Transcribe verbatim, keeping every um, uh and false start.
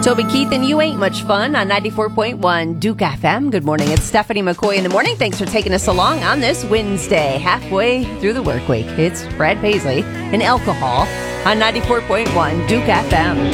Toby Keith and You Ain't Much Fun on ninety-four point one Duke F M. Good morning. It's Stephanie McCoy in the morning. Thanks for taking us along on this Wednesday, halfway through the work week. It's Brad Paisley and Alcohol on ninety-four point one Duke F M.